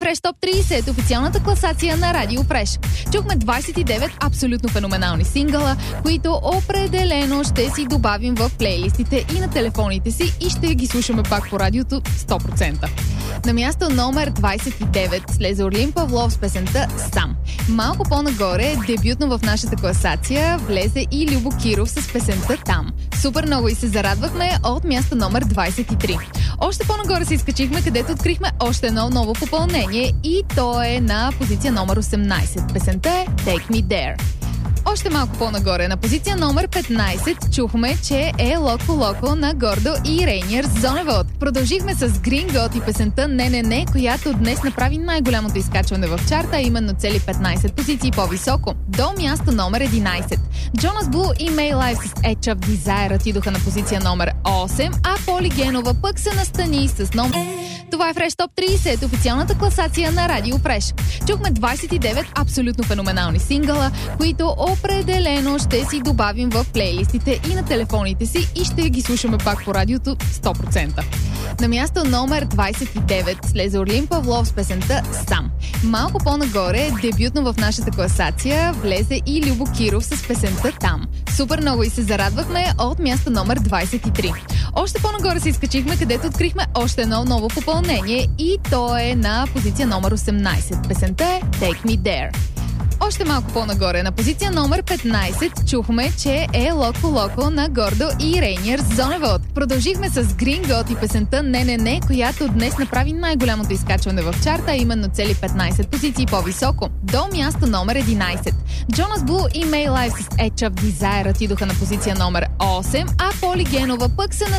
Fresh Top 30, официалната класация на Радио Fresh. Чухме 29 абсолютно феноменални сингъла, които определено ще си добавим в плейлистите и на телефоните си и ще ги слушаме пак по радиото 100%. На място номер 29 слезе Орлин Павлов с песента «Сам». Малко по-нагоре, дебютно в нашата класация, влезе и Любо Киров с песента «Там». Супер много и се зарадвахме от място номер 23. Още по-нагоре се изкачихме, където открихме още едно ново попълнение и то е на позиция номер 18. Песента е «Take Me There». Още малко по-нагоре, на позиция номер 15, чухме, че е Локо Локо на Гордо и Рейниер Зоневод. Продължихме с Green God и песента «Не», която днес направи най-голямото изкачване в чарта, именно цели 15 позиции по-високо, до място номер 11. Джонас Блу и May Life с Edge of Desire отидоха на позиция номер 8, а Поли Генова пък се настани с номер... Това е Fresh Top 30, официалната класация на Радио Fresh. Чухме 29 абсолютно феноменални сингъла, които определено ще си добавим в плейлистите и на телефоните си и ще ги слушаме пак по радиото 100%. На място номер 29 слезе Орлин Павлов с песента «Сам». Малко по-нагоре, дебютно в нашата класация, влезе и Любо Киров с песента «Там». Супер много и се зарадвахме от място номер 23. Още по-нагоре се изкачихме, където открихме още едно ново попълнение и то е на позиция номер 18. Песента е «Take Me There». Още малко по-нагоре, на позиция номер 15, чухме, че е Локо Локо на Гордо и Рейниер Зоневод. Продължихме с Green God и песента «Не», която днес направи най-голямото изкачване в чарта, именно цели 15 позиции по-високо, до място номер 11. Джонас Блу и May Life с Edge of Desire отидоха на позиция номер 8, а Поли Генова пък се